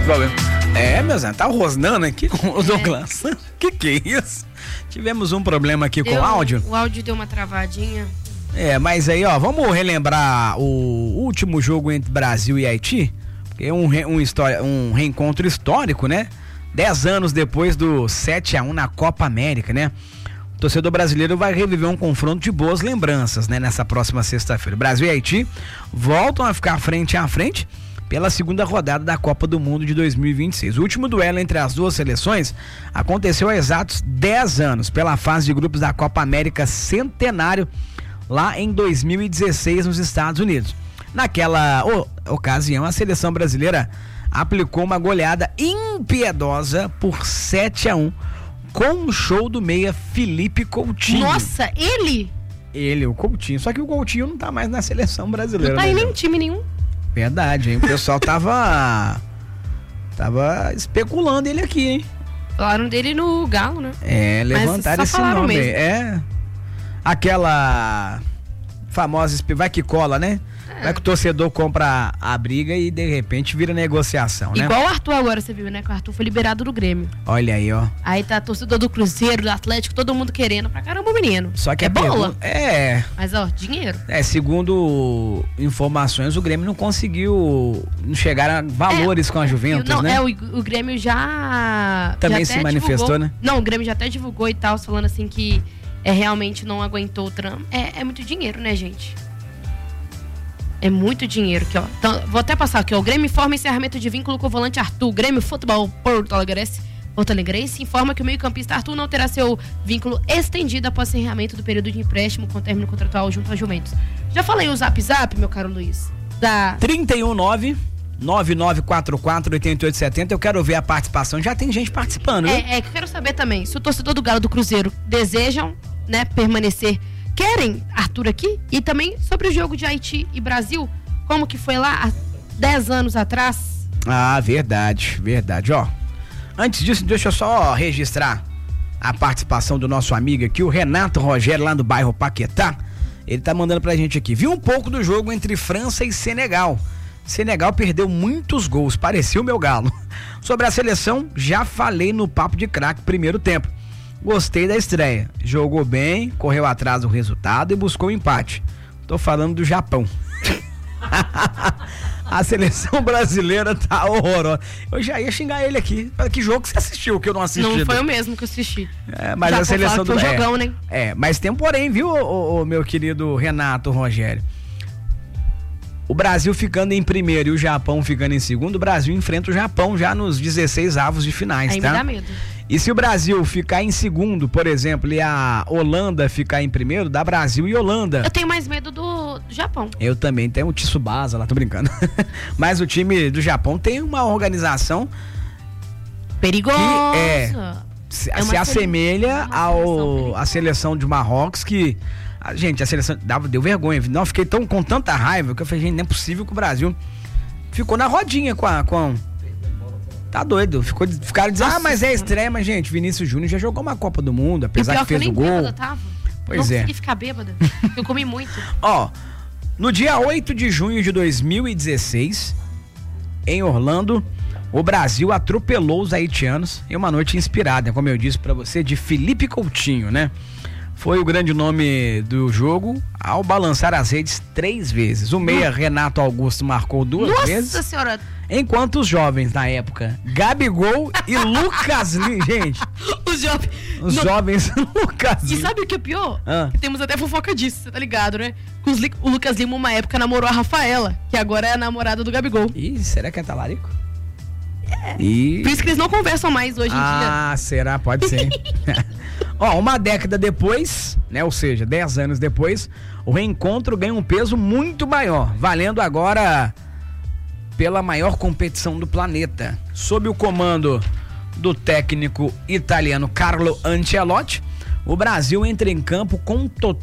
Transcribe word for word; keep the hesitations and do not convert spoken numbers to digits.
problema. É, meus amigos, tá rosnando aqui com o Douglas. É. Que que é isso? Tivemos um problema aqui deu, com o áudio. O áudio deu uma travadinha. É, mas aí, ó, vamos relembrar o último jogo entre Brasil e Haiti? Porque é um, um, história, um reencontro histórico, né? Dez anos depois do sete a um na Copa América, né? O torcedor brasileiro vai reviver um confronto de boas lembranças, né? Nessa próxima sexta-feira. Brasil e Haiti voltam a ficar frente a frente pela segunda rodada da Copa do Mundo de dois mil e vinte e seis. O último duelo entre as duas seleções aconteceu há exatos dez anos, pela fase de grupos da Copa América Centenário, lá em dois mil e dezesseis, nos Estados Unidos. Naquela oh, ocasião, a seleção brasileira aplicou uma goleada impiedosa por sete a um, com um show do meia Felipe Coutinho. Nossa, ele? Ele, o Coutinho. Só que o Coutinho não tá mais na seleção brasileira. Não tá né, em nenhum time nenhum. Verdade, hein? O pessoal tava tava especulando ele aqui, hein? Falaram dele no Galo, né? É, levantaram esse nome. Mesmo. É. Aquela famosa, vai que cola, né? É. Vai que o torcedor compra a briga e de repente vira negociação, né? Igual o Arthur agora, você viu, né? Que o Arthur foi liberado do Grêmio. Olha aí, ó. Aí tá torcedor do Cruzeiro, do Atlético, todo mundo querendo pra caramba o menino. Só que é a bola. Pergunta, é. Mas, ó, dinheiro. É, segundo informações, o Grêmio não conseguiu, não chegaram a valores é, com a Juventus, não, né? É, o, o Grêmio já... Também já se manifestou, divulgou, né? Não, o Grêmio já até divulgou e tal, falando assim que é, realmente não aguentou o tramo. É, é muito dinheiro, né, gente? É muito dinheiro aqui, ó. Então, vou até passar aqui, ó. O Grêmio informa encerramento de vínculo com o volante Arthur. Grêmio Futebol Porto Alegrense, Porto Alegrense informa que o meio-campista Arthur não terá seu vínculo estendido após o encerramento do período de empréstimo com término contratual junto à Juventus. Já falei o Zap Zap, meu caro Luiz? Da trinta e um nove nove nove quatro quatro oito oito sete zero. Eu quero ver a participação. Já tem gente participando, viu? É, é que eu quero saber também se o torcedor do Galo do Cruzeiro desejam, né, permanecer, querem Arthur aqui, e também sobre o jogo de Haiti e Brasil, como que foi lá há dez anos atrás. Ah, verdade, verdade, ó. Antes disso, deixa eu só registrar a participação do nosso amigo aqui, o Renato Rogério, lá do bairro Paquetá. Ele tá mandando pra gente aqui. Viu um pouco do jogo entre França e Senegal. Senegal perdeu muitos gols, parecia o meu Galo. Sobre a seleção, já falei no Papo de Craque primeiro tempo. Gostei da estreia, jogou bem, correu atrás do resultado e buscou o empate. Tô falando do Japão. A seleção brasileira tá horrorosa. Eu já ia xingar ele aqui. Que jogo que você assistiu que eu não assisti? Não foi o mesmo que eu assisti. É, mas já a seleção do foi um jogão, é, né? É, mas tem um porém, viu, o, o meu querido Renato Rogério? O Brasil ficando em primeiro e o Japão ficando em segundo, o Brasil enfrenta o Japão já nos dezesseis avos de finais, aí tá? Me dá medo. E se o Brasil ficar em segundo, por exemplo, e a Holanda ficar em primeiro, dá Brasil e Holanda. Eu tenho mais medo do, do Japão. Eu também tenho o Tsubasa lá, tô brincando. Mas o time do Japão tem uma organização perigosa. Que é, se, é se assemelha ao a seleção de Marrocos, que a, gente, a seleção dava, deu vergonha. Não, fiquei tão, com tanta raiva que eu falei, gente, não é possível que o Brasil ficou na rodinha com a... Com a Tá doido, ficou, ficaram dizendo, ah, mas é estreia, mas gente, Vinícius Júnior já jogou uma Copa do Mundo, apesar que fez o gol. Bêbada, tava. Pois não é. Não consegui ficar bêbada, eu comi muito. Ó, no dia oito de junho de dois mil e dezesseis, em Orlando, o Brasil atropelou os haitianos em uma noite inspirada, como eu disse pra você, de Felipe Coutinho, né? Foi o grande nome do jogo ao balançar as redes três vezes. O meia Renato Augusto marcou duas Nossa vezes. Nossa senhora! Enquanto os jovens na época, Gabigol e Lucas Lima, gente. Os jovens. Os no... jovens Lucas Lima. E sabe o que é pior? Ah. Que temos até fofoca disso, você tá ligado, né? Que os, o Lucas Lima, uma época, namorou a Rafaela, que agora é a namorada do Gabigol. Ih, será que é talarico? É. E... Por isso que eles não conversam mais hoje em ah, dia. Ah, será? Pode ser. Ó, uma década depois, né? Ou seja, dez anos depois, o reencontro ganha um peso muito maior, valendo agora pela maior competição do planeta. Sob o comando do técnico italiano Carlo Ancelotti, o Brasil entra em campo com total